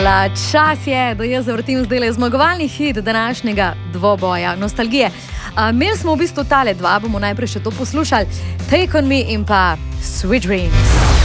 Čas je, da jaz zavrtim zdaj zmagovalni hit današnjega dvoboja nostalgije. Imeli smo v bistvu tale dva, bomo najprej še to poslušali. Take on me in pa Sweet Dreams.